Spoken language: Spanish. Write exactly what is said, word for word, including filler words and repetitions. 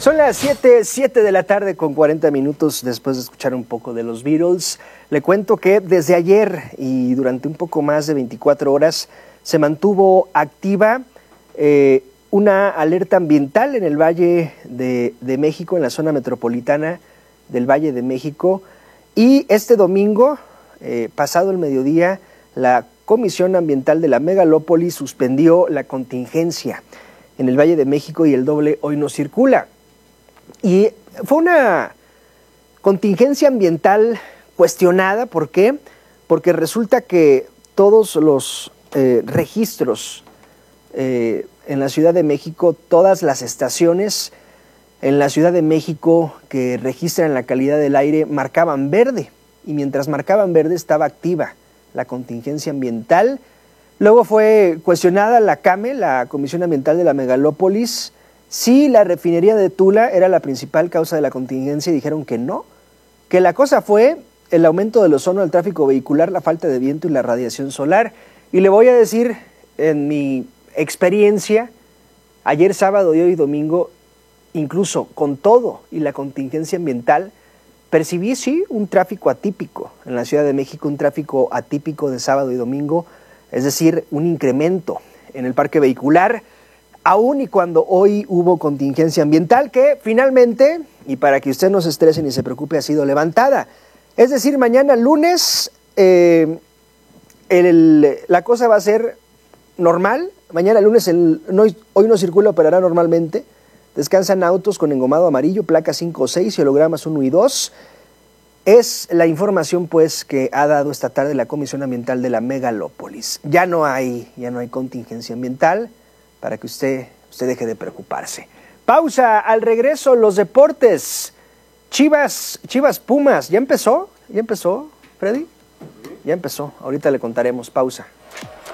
Son las siete, siete de la tarde con cuarenta minutos después de escuchar un poco de los Beatles. Le cuento que desde ayer y durante un poco más de veinticuatro horas se mantuvo activa eh, una alerta ambiental en el Valle de, de México, en la zona metropolitana del Valle de México. Y este domingo, eh, pasado el mediodía, la Comisión Ambiental de la Megalópolis suspendió la contingencia en el Valle de México y el doble hoy no circula. Y fue una contingencia ambiental cuestionada. ¿Por qué? Porque resulta que todos los eh, registros eh, en la Ciudad de México, todas las estaciones en la Ciudad de México que registran la calidad del aire marcaban verde. Y mientras marcaban verde estaba activa la contingencia ambiental. Luego fue cuestionada la CAME, la Comisión Ambiental de la Megalópolis, si la refinería de Tula era la principal causa de la contingencia, y dijeron que no, que la cosa fue el aumento del ozono, el tráfico vehicular, la falta de viento y la radiación solar. Y le voy a decir, en mi experiencia, ayer sábado y hoy domingo, incluso con todo y la contingencia ambiental, percibí sí un tráfico atípico en la Ciudad de México, un tráfico atípico de sábado y domingo, es decir, un incremento en el parque vehicular, aún y cuando hoy hubo contingencia ambiental que finalmente, y para que usted no se estrese ni se preocupe, ha sido levantada. Es decir, mañana lunes eh, el, la cosa va a ser normal. Mañana lunes el, no, hoy no circula, operará normalmente. Descansan autos con engomado amarillo, placas cinco o seis y hologramas uno y dos. Es la información pues que ha dado esta tarde la Comisión Ambiental de la Megalópolis. Ya no hay, ya no hay contingencia ambiental, para que usted, usted deje de preocuparse. Pausa, al regreso los deportes. Chivas, Chivas Pumas, ¿ya empezó? ¿Ya empezó, Freddy? Ya empezó, ahorita le contaremos. Pausa.